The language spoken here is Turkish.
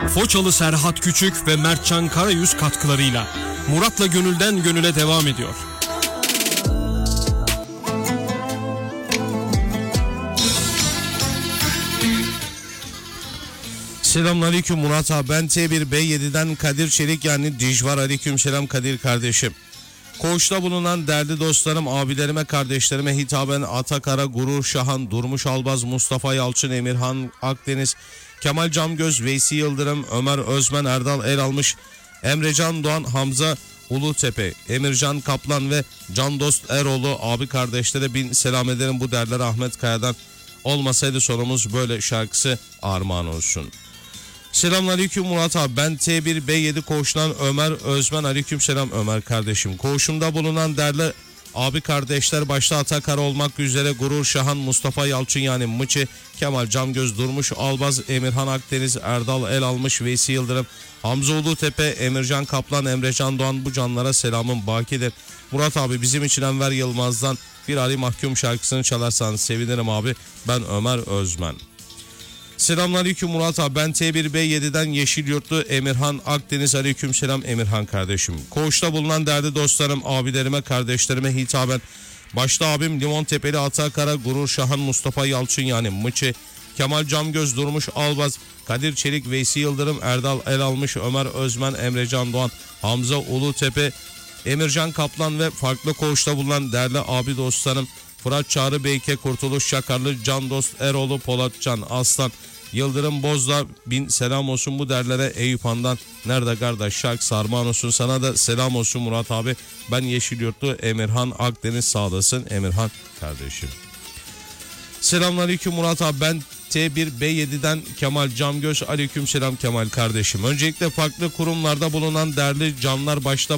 Foçalı Serhat Küçük ve Mertcan Karayüz katkılarıyla Murat'la Gönülden Gönüle devam ediyor. Selamünaleyküm Murat abi, ben T1B7'den Kadir Çelik yani Dijvar. Aleyküm selam Kadir kardeşim. Koğuşta bulunan değerli dostlarım, abilerime, kardeşlerime hitaben Atakara, Gurur Şahan, Durmuş Albaz, Mustafa Yalçın, Emirhan Akdeniz, Kemal Camgöz, Veysi Yıldırım, Ömer Özmen, Erdal Eralmış, Emrecan Doğan, Hamza Ulutepe, Emircan Kaplan ve Can Dost Eroğlu abi kardeşlere bin selam ederim. Bu değerler Ahmet Kaya'dan olmasaydı sonumuz böyle şarkısı armağan olsun. Selamünaleyküm Murat abi, ben T1B7 koğuşundan Ömer Özmen. Aleyküm selam Ömer kardeşim. Koğuşumda bulunan değerli abi kardeşler başta Atakara olmak üzere Gurur Şahan, Mustafa Yalçın yani Mıçı, Kemal Camgöz, Durmuş Albaz, Emirhan Akdeniz, Erdal Elalmış, Veysi Yıldırım, Hamza Ulutepe, Emircan Kaplan, Emrecan Doğan, bu canlara selamım bakidir. Murat abi, bizim için Enver Yılmaz'dan bir Ali Mahkum şarkısını çalarsanız sevinirim abi. Ben Ömer Özmen. Selamünaleyküm Murat abi, ben T1B7'den Yeşilyurtlu Emirhan Akdeniz. Aleyküm selam Emirhan kardeşim. Koğuşta bulunan değerli dostlarım, abilerime, kardeşlerime hitaben başta abim Limontepeli Atakara, Gurur Şahan, Mustafa Yalçın yani Mıçı, Kemal Camgöz, Durmuş Albaz, Kadir Çelik, Veysi Yıldırım, Erdal Elalmış, Ömer Özmen, Emrecan Doğan, Hamza Ulutepe, Emircan Kaplan ve farklı koğuşta bulunan değerli abi dostlarım Fırat Çağrı Beyke, Kurtuluş Çakarlı, Can Dost Eroğlu, Polatcan Aslan, Yıldırım Bozdağ, bin selam olsun bu derlere. Eyüp Han'dan nerede kardeş şarkı armağan olsun. Sana da selam olsun Murat abi. Ben Yeşilyurtlu Emirhan Akdeniz, sağ olasın Emirhan kardeşim. Selamünaleyküm Murat abi, ben T1B7'den Kemal Camgöz. Aleyküm selam Kemal kardeşim. Öncelikle farklı kurumlarda bulunan değerli canlar başta